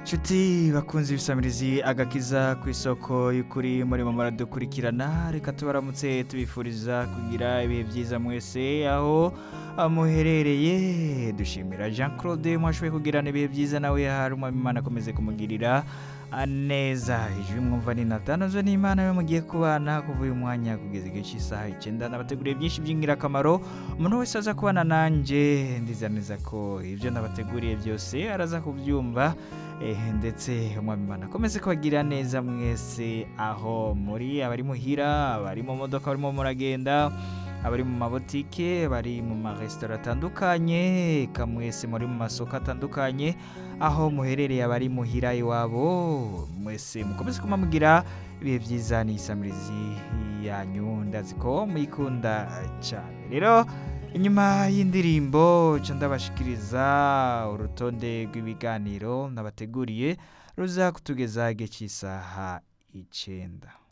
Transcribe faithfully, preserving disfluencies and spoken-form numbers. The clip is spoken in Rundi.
Nshuti bakunze ibisamirizi agakiza ku isoko y'ukuri murimo muradukurikirana, reka tubaramutse tubifuriza kugira ibihe byiza mwese aho muherereye. Dushimira Jean Claude mwashoboye kugirana ibihe byiza, nawe hari Imana akomeze kumugirira neza. Ijwi mwumva ni natanzwe n'Imana yo mugiye kubana kuva uyu mwanya kugeza igihe cy'isaha icyenda. Nabateguriye byinshi by'ingirakamaro, umuntu wese aza kubana nanjye ndizaneza ko ibyo nabateguriye byose araza kubyumva. Eh, ndetse umwami Imana akomeze kubagirira neza mwese aho muri, abari muhira, abari mu modoka barimo muragenda, abari mu mabotike, bari mu maresitora atandukanye, kamwese muri mu masoko atandukanye, aho muherereye, abari muhira iwabo, mwese mukomeze kumamugira ibihe byiza. Ni isamirizi yanyu ndazi ko muyikunda cyane. Rero inyuma y'indirimbo nca ndabashikiriza urutonde rw'ibiganiro nabateguriye ruza kutugeza igihe cy'isaha icyenda.